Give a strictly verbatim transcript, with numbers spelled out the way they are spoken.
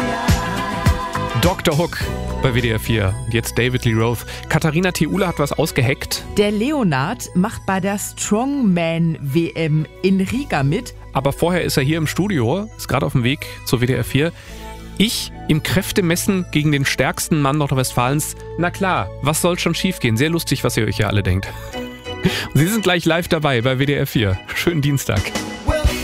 Doktor Hook bei W D R vier. Jetzt David Lee Roth. Katharina Theule hat was ausgeheckt. Der Leonard macht bei der Strongman-W M in Riga mit. Aber vorher ist er hier im Studio, ist gerade auf dem Weg zur W D R vier. Ich im Kräftemessen gegen den stärksten Mann Nordrhein-Westfalens. Na klar, was soll schon schiefgehen? Sehr lustig, was ihr euch ja alle denkt. Sie sind gleich live dabei bei W D R vier. Schönen Dienstag.